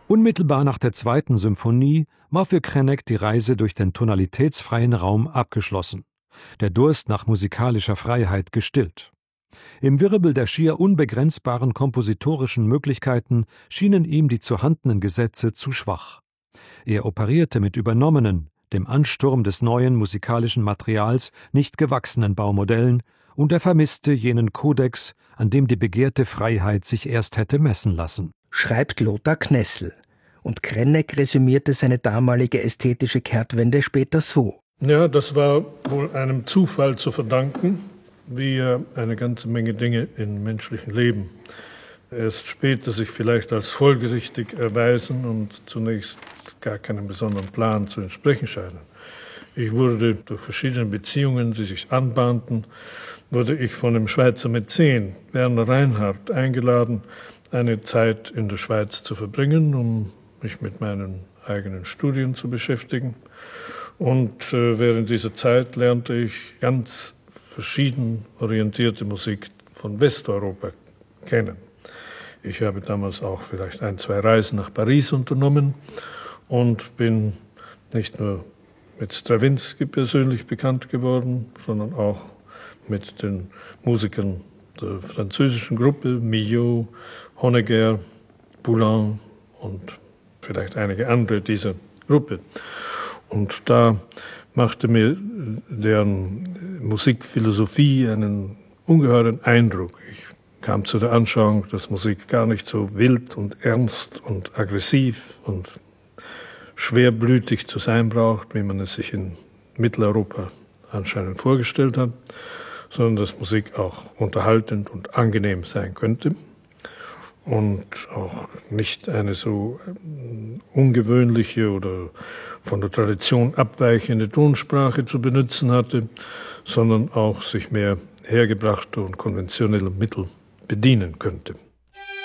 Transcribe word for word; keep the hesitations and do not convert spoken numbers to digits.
Unmittelbar nach der zweiten Symphonie war für Krennek die Reise durch den tonalitätsfreien Raum abgeschlossen, der Durst nach musikalischer Freiheit gestillt. Im Wirbel der schier unbegrenzbaren kompositorischen Möglichkeiten schienen ihm die vorhandenen Gesetze zu schwach. Er operierte mit übernommenen, dem Ansturm des neuen musikalischen Materials nicht gewachsenen Baumodellen, und er vermisste jenen Kodex, an dem die begehrte Freiheit sich erst hätte messen lassen. Schreibt Lothar Knessel. Und Krennek resümierte seine damalige ästhetische Kehrtwende später so. Ja, das war wohl einem Zufall zu verdanken, wie eine ganze Menge Dinge im menschlichen Leben erst später sich vielleicht als folgerichtig erweisen und zunächst gar keinem besonderen Plan zu entsprechen scheinen. Ich wurde durch verschiedene Beziehungen, die sich anbahnten, wurde ich von dem Schweizer Mäzen Werner Reinhardt eingeladen, eine Zeit in der Schweiz zu verbringen, um mich mit meinen eigenen Studien zu beschäftigen. Und äh, während dieser Zeit lernte ich ganz verschieden orientierte Musik von Westeuropa kennen. Ich habe damals auch vielleicht ein, zwei Reisen nach Paris unternommen und bin nicht nur mit Stravinsky persönlich bekannt geworden, sondern auch mit den Musikern der französischen Gruppe, Milhaud, Honegger, Poulenc und vielleicht einige andere dieser Gruppe. Und da machte mir deren Musikphilosophie einen ungeheuren Eindruck. Ich kam zu der Anschauung, dass Musik gar nicht so wild und ernst und aggressiv und schwerblütig zu sein braucht, wie man es sich in Mitteleuropa anscheinend vorgestellt hat, sondern dass Musik auch unterhaltend und angenehm sein könnte und auch nicht eine so ungewöhnliche oder von der Tradition abweichende Tonsprache zu benutzen hatte, sondern auch sich mehr hergebrachter und konventioneller Mittel bedienen könnte.